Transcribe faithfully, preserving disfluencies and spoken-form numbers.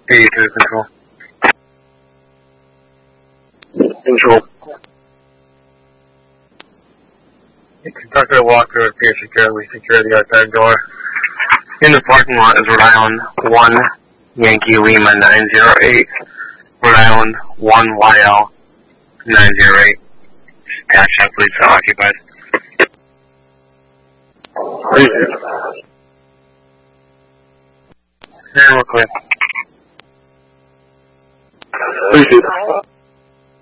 eighty-two, control. Control. Kentucky Walker, Pier Secure, we secure the outside door. In the parking lot is Rhode Island one, Yankee Lima nine zero eight, Rhode Island one Y L nine zero eight. Patch up, please, so occupied. And we're clear. Appreciate it.